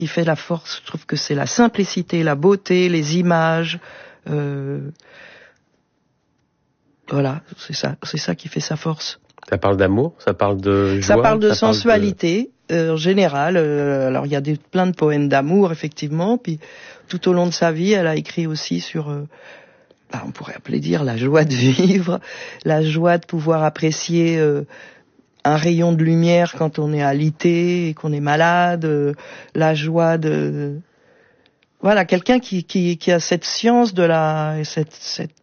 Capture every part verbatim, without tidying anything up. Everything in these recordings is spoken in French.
il fait la force. Je trouve que c'est la simplicité, la beauté, les images. Euh, voilà, c'est ça, c'est ça qui fait sa force. Ça parle d'amour, ça parle de joie, ça parle de ça sensualité parle de... euh, en général. Euh, alors il y a des, plein de poèmes d'amour effectivement. Puis tout au long de sa vie, elle a écrit aussi sur, euh, bah, on pourrait appeler dire la joie de vivre, la joie de pouvoir apprécier euh, un rayon de lumière quand on est alité et qu'on est malade, euh, la joie de voilà quelqu'un qui qui qui a cette science de la cette cette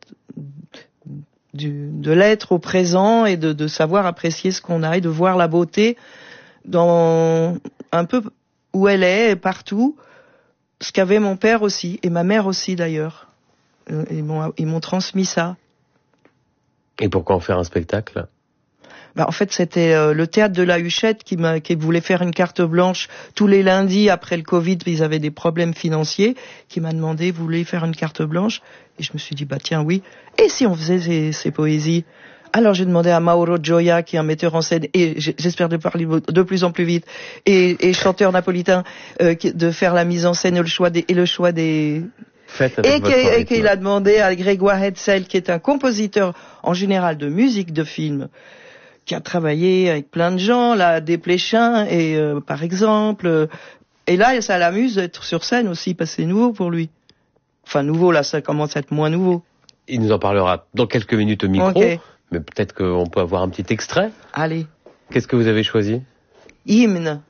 du de l'être au présent et de de savoir apprécier ce qu'on a et de voir la beauté dans un peu où elle est et partout, ce qu'avait mon père aussi et ma mère aussi d'ailleurs. Euh, ils m'ont ils m'ont transmis ça. Et pourquoi en faire un spectacle? Bah, en fait, c'était euh, le théâtre de la Huchette qui, m'a, qui voulait faire une carte blanche tous les lundis après le Covid, ils avaient des problèmes financiers, qui m'a demandé, vous voulez faire une carte blanche? Et je me suis dit, bah tiens, oui. Et si on faisait ces, ces poésies? Alors j'ai demandé à Mauro Gioia, qui est un metteur en scène, et j'espère de parler de plus en plus vite, et, et chanteur napolitain, euh, de faire la mise en scène et le choix des... Et le choix des et, et qu'il a demandé à Grégoire Hetzel, qui est un compositeur en général de musique de film, qui a travaillé avec plein de gens, là, Desplechin, et euh, par exemple. Et là, ça l'amuse d'être sur scène aussi, parce que c'est nouveau pour lui. Enfin, nouveau, là, ça commence à être moins nouveau. Il nous en parlera dans quelques minutes au micro, okay. Mais peut-être qu'on peut avoir un petit extrait. Allez. Qu'est-ce que vous avez choisi? Hymne.